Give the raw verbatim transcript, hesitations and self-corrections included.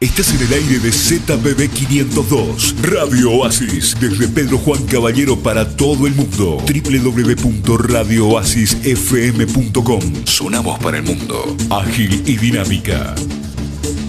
Estás en el aire de Z B B quinientos dos, Radio Oasis, desde Pedro Juan Caballero para todo el mundo. doble u doble u doble u punto radio oasis f m punto com. Sonamos para el mundo. Ágil y dinámica.